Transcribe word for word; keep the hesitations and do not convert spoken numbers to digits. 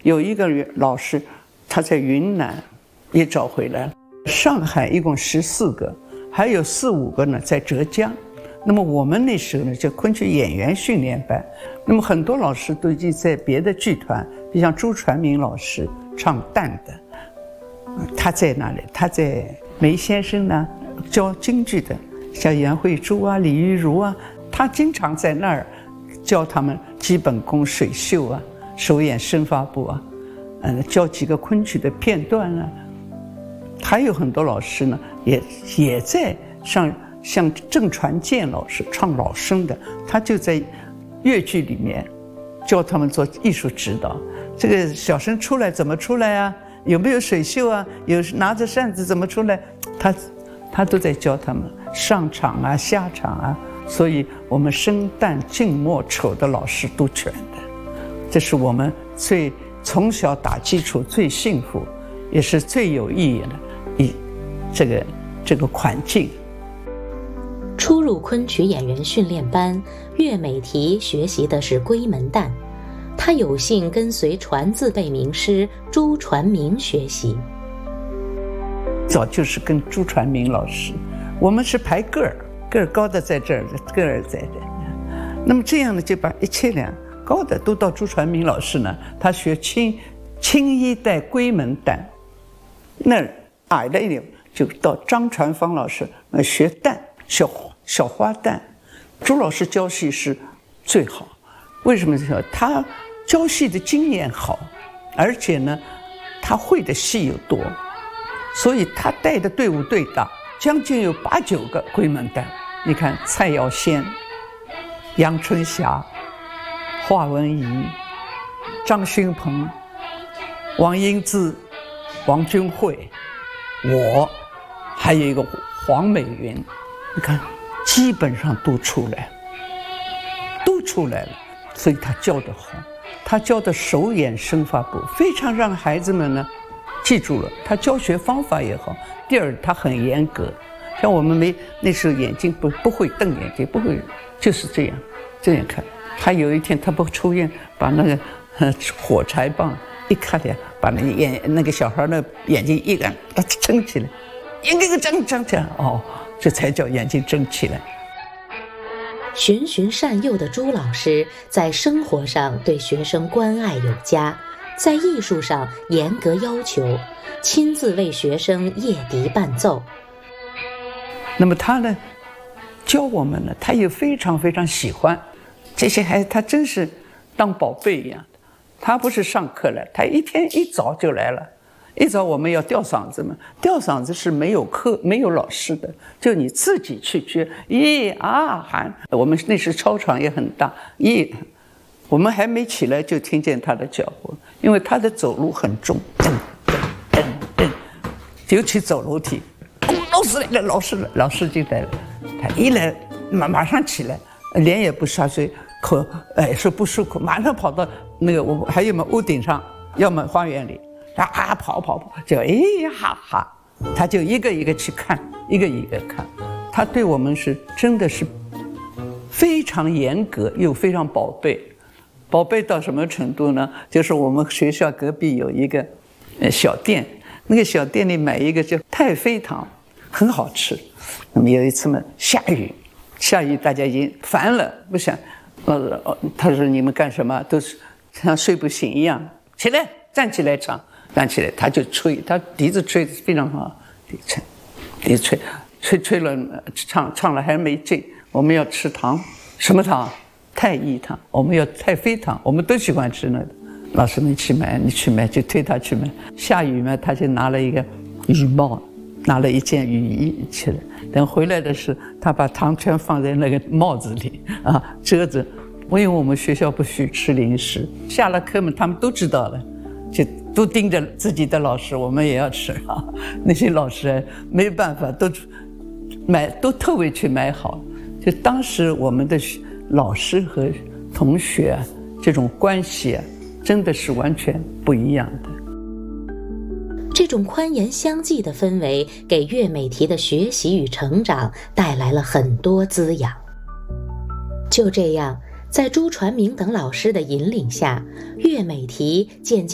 有一个老师他在云南也找回来了，上海一共十四个，还有四五个呢在浙江。那么我们那时候呢叫昆曲演员训练班，那么很多老师都已经在别的剧团，比如像朱传明老师唱旦的，他在哪里？他在梅先生呢教京剧的，像杨慧珠啊、李玉茹啊，他经常在那儿教他们基本功、水袖啊、手眼身法步啊，嗯，教几个昆曲的片段啊。还有很多老师呢，也也在上。像郑传健老师唱老生的，他就在越剧里面教他们做艺术指导。这个小生出来怎么出来啊？有没有水袖啊？有拿着扇子怎么出来？他他都在教他们上场啊、下场啊。所以我们生旦净末丑的老师都全的，这是我们最从小打基础最幸福，也是最有意义的一这个这个环境。 初入昆曲演员训练班，岳美缇学习的是闺门旦，她有幸跟随传字辈名师朱传明学习。 早就是跟朱传明老师，我们是排个儿，个儿高的在这儿，个儿在这儿。那么这样呢，就把一切两高的都到朱传明老师呢，他学青青衣带闺门旦，那矮的一点就到张传芳老师那学旦。小小花旦，朱老师教戏是最好。为什么说他教戏的经验好，而且呢，他会的戏又多，所以他带的队伍最大，将近有八九个闺门旦。你看蔡耀先、杨春霞、华文怡、张勋鹏、王英姿、王君慧，我还有一个黄美云。你看，基本上都出来，都出来了，所以他教得好，他教的手眼身法步非常让孩子们呢记住了。他教学方法也好，第二他很严格，像我们没那时候眼睛不不会瞪眼睛，不会就是这样这样看。他有一天他不抽烟，把那个火柴棒一看呀，把那个眼那个小孩的眼睛一按，他撑起来，一个个睁睁起来，哦。这才叫眼睛睁起来。 循循善诱的朱老师在生活上对学生关爱有加，在艺术上严格要求，亲自为学生夜笛伴奏。 那么他呢教我们呢，他也非常非常喜欢这些孩子，他真是当宝贝一样的。他不是上课来，他一天一早就来了。一早我们要吊嗓子嘛，吊嗓子是没有课没有老师的，就你自己去觉一啊喊。我们那时操场也很大，一我们还没起来就听见他的脚步，因为他的走路很重，噔噔噔噔，尤其走楼梯，哦，老师来了，老师了，老师就来了。他一来马马上起来，脸也不刷水，口哎说不漱口，马上跑到那个我还有么屋顶上，要么花园里。啊，跑跑跑，就哎哈哈，他就一个一个去看，一个一个看。他对我们是真的是非常严格，又非常宝贝。宝贝到什么程度呢？就是我们学校隔壁有一个呃小店，那个小店里买一个叫太妃糖，很好吃。那么有一次嘛，下雨，下雨大家已经烦了，不想，呃，他说你们干什么？都是像睡不醒一样，起来，站起来唱。站起来，他就吹，他笛子吹得非常好，笛吹，笛吹，吹吹了，唱唱了还没劲。我们要吃糖，什么糖？太医糖，我们要太妃糖，我们都喜欢吃那个。老师们去买，你去买，就推他去买。下雨嘛，他就拿了一个雨帽，拿了一件雨衣去了。等回来的时候，他把糖全放在那个帽子里啊，遮着。因为我们学校不许吃零食，下了课嘛，他们都知道了。就都盯着自己的老师，我们也要吃啊。那些老师没办法，都买都特为去买好。就当时我们的老师和同学啊，这种关系啊，真的是完全不一样的。 这种宽严相济的氛围，给岳美缇的学习与成长带来了很多滋养。就这样，在朱传明等老师的引领下，岳美缇渐渐